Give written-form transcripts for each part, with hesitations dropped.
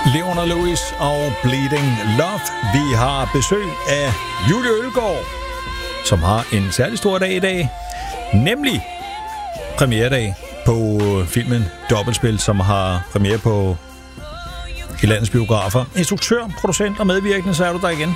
Leona Lewis og Bleeding Love. Vi har besøg af Julie Ølgaard, som har en særlig stor dag i dag, nemlig premieredag på filmen Dobbeltspil, som har premiere på i landets biografer. Instruktør, producent og medvirkende, så er du der igen.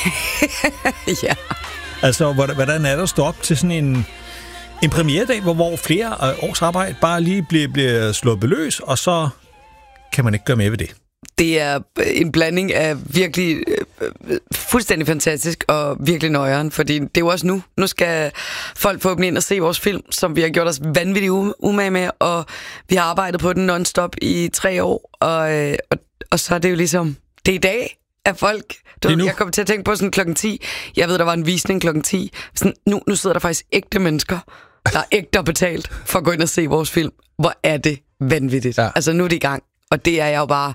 Ja. Altså, hvordan er der at stå op til sådan en premieredag, hvor flere års arbejde bare lige bliver slået beløs, og så kan man ikke gøre mere ved det? Det er en blanding af virkelig fuldstændig fantastisk og virkelig nøjeren, fordi det er jo også nu. Nu skal folk få ind og se vores film, som vi har gjort os vanvittigt umage med, og vi har arbejdet på den non-stop i 3 år, og så er det jo ligesom, det er i dag, at folk... jeg kommer til at tænke på sådan klokken 10. Jeg ved, der var en visning klokken 10. Sådan, nu sidder der faktisk ægte mennesker, der er ægte betalt for at gå ind og se vores film. Hvor er det vanvittigt. Ja. Altså, nu er det i gang. Og det er jeg jo bare...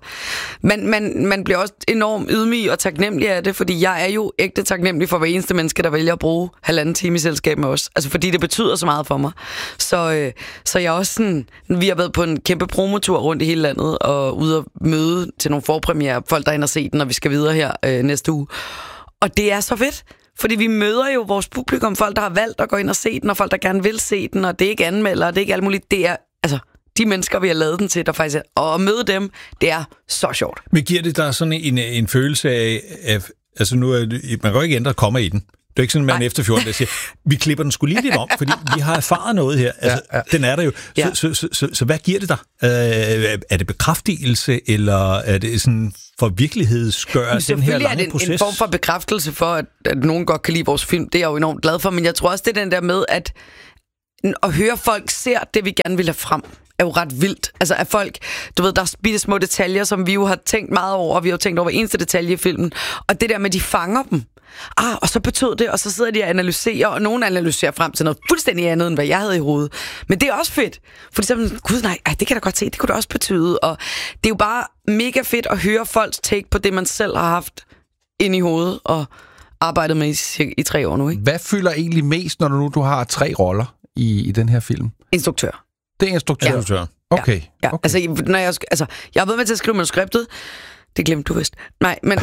Man bliver også enormt ydmyg og taknemmelig af det, fordi jeg er jo ægte taknemmelig for hver eneste menneske, der vælger at bruge 1,5 time i selskab med os. Altså, fordi det betyder så meget for mig. Så jeg er også sådan... Vi har været på en kæmpe promotur rundt i hele landet, og ude at møde til nogle forpremiere, folk der er inde og se den, og vi skal videre her næste uge. Og det er så fedt, fordi vi møder jo vores publikum, folk der har valgt at gå ind og se den, og folk der gerne vil se den, og det er ikke anmeldere, det er ikke alt muligt. Det er... altså de mennesker, vi har lavet den til, der faktisk er, og at møde dem, det er så sjovt. Men giver det der sådan en følelse af altså nu er man kan jo ikke ændre kommer i den. Det er ikke sådan, at man efter 14 dage siger, vi klipper den sgu lige lidt om, fordi vi har erfaret noget her. Altså, den er der jo. Ja. Så hvad giver det dig? Er det bekræftelse, eller er det sådan for virkelighedsgør den her lange proces? En form for bekræftelse for, at nogen godt kan lide vores film. Det er jeg jo enormt glad for, men jeg tror også, det er den der med, at høre folk ser det, vi gerne vil have frem, er jo ret vildt. Altså, at folk, du ved, der er bitte små detaljer, som vi jo har tænkt meget over, og vi har jo tænkt over hver eneste detalje i filmen, og det der med, de fanger dem. Og så betød det, og så sidder de og analyserer, og nogen analyserer frem til noget fuldstændig andet, end hvad jeg havde i hovedet. Men det er også fedt, fordi så gud nej, det kan da godt se, det kunne det også betyde, og det er jo bare mega fedt at høre folks take på det, man selv har haft inde i hovedet, og arbejdet med i 3 år nu, ikke? Hvad fylder egentlig mest, når du har 3 roller i den her film? Instruktør. Det er instruktør? Ja. Okay. Ja. Okay. Altså, jeg har været med til at skrive manuskriptet. Det glemte du vist. Nej, men...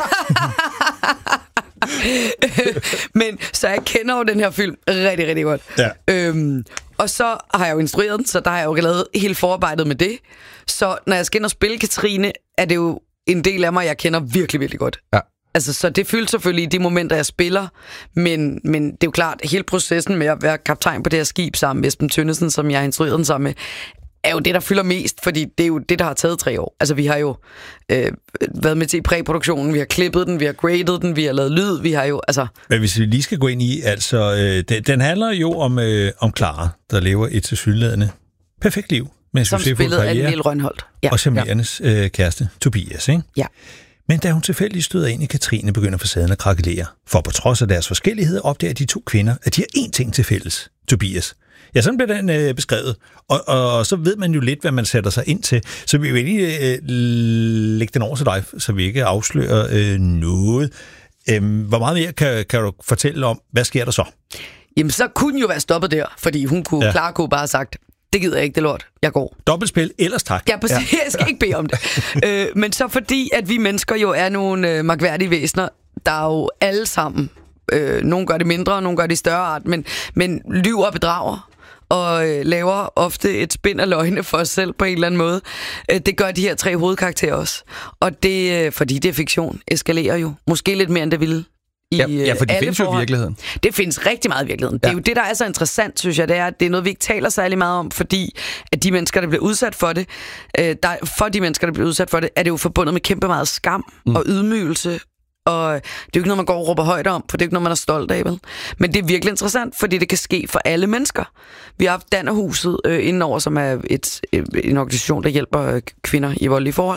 men så jeg kender jo den her film rigtig, rigtig godt. Ja. Og så har jeg jo instrueret den, så der har jeg jo lavet hele forarbejdet med det. Så når jeg skal ind og spille Katrine, er det jo en del af mig, jeg kender virkelig, virkelig godt. Ja. Altså, så det fylder selvfølgelig i de momenter, jeg spiller, men det er jo klart, at hele processen med at være kaptajn på det her skib sammen med Esben Tønnesen, som jeg har instrueret den sammen med, er jo det, der fylder mest, fordi det er jo det, der har taget 3 år. Altså, vi har jo været med til i præproduktionen, vi har klippet den, vi har gradet den, vi har lavet lyd, vi har jo, altså... Men hvis vi lige skal gå ind i, altså, den handler jo om Clara, der lever et tilsyneladende perfekt liv. Som spillede af Niel Rønholdt. Ja. Og charmerende kæreste, Tobias, ikke? Ja. Men da hun tilfældigt støder ind i Katrine, begynder facaden at krakelere. For på trods af deres forskelligheder opdager de 2 kvinder, at de har én ting til fælles. Tobias. Ja, sådan bliver den beskrevet. Og så ved man jo lidt, hvad man sætter sig ind til. Så vi vil lige lægge den over til dig, så vi ikke afslører noget. Hvor meget mere kan du fortælle om, hvad sker der så? Jamen, så kunne den jo være stoppet der, fordi hun kunne, Clara kunne bare have sagt, det gider jeg ikke, det lort. Jeg går. Dobbeltspil, ellers tak. Ja, præcis. Ja. Jeg skal ikke bede om det. Men så fordi, at vi mennesker jo er nogle mærkværdige væsener, der er jo alle sammen, nogle gør det mindre, nogle gør det i større art, men lyver og bedrager, og laver ofte et spind af løgne for os selv på en eller anden måde. Det gør de her 3 hovedkarakterer også. Og det, fordi det er fiktion, eskalerer jo. Måske lidt mere, end det ville. For det findes jo i virkeligheden. Det findes rigtig meget i virkeligheden. Ja. Det er jo det, der er så interessant, synes jeg, det er, at det er noget, vi ikke taler særlig meget om, fordi at de mennesker, der bliver udsat for det, for de mennesker, der bliver udsat for det, er det jo forbundet med kæmpe meget skam og ydmygelse. Og det er jo ikke noget, man går og råber højt om, for det er ikke noget, man er stolt af, vel? Men det er virkelig interessant, fordi det kan ske for alle mennesker. Vi har haft Dannerhuset indenover, som er en organisation, der hjælper kvinder i voldelige forhold.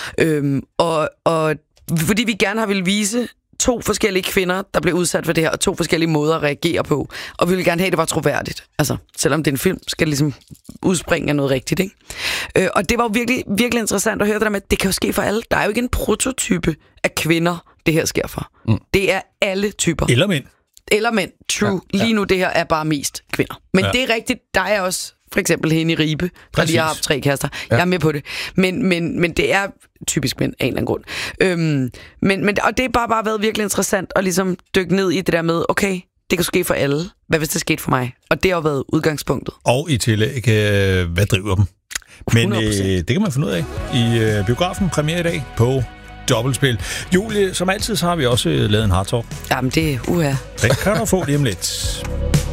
Ja. Og fordi vi gerne har ville vise 2 forskellige kvinder, der blev udsat for det her, og 2 forskellige måder at reagere på. Og vi vil gerne have, at det var troværdigt. Altså, selvom det er en film, skal det ligesom udspringe af noget rigtigt, ikke? Og det var jo virkelig, virkelig interessant at høre det der med, at det kan jo ske for alle. Der er jo ikke en prototype af kvinder, det her sker for. Det er alle typer. Eller mænd. Eller mænd, true. Ja. Lige nu, det her er bare mest kvinder. Men det er rigtigt, der er også For eksempel hende i Ribe, der lige har haft 3 kærester. Ja. Jeg er med på det. Men det er typisk mænd af en eller anden grund. Og det har bare været virkelig interessant at ligesom dykke ned i det der med, okay, det kan ske for alle. Hvad hvis det skete for mig? Og det har været udgangspunktet. Og i tillæg, hvad driver dem? Men det kan man finde ud af i biografen premiere i dag på Dobbeltspil. Julie, som altid, så har vi også lavet en hardtalk. Jamen det er Den kan du få lige om lidt.